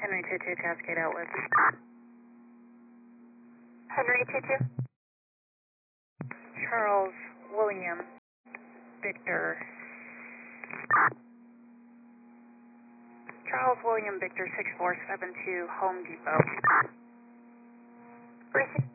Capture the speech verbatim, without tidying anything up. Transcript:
Henry two two, Cascade Outlet. Henry two two. Charles William Victor. Charles William Victor six four seven two, Home Depot. Receive.